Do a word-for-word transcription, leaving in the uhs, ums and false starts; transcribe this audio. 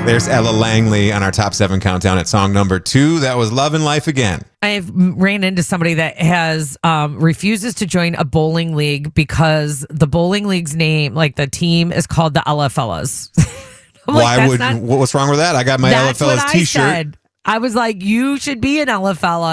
There's Ella Langley on our top seven countdown at song number two. That was Love and Life Again. I've ran into somebody that has um, refuses to join a bowling league because the bowling league's name, like the team, is called the Ella Fellas. Why like, would? not, what's wrong with that? I got my Ella Fellas t-shirt. I said. I was like, you should be an Ella Fella.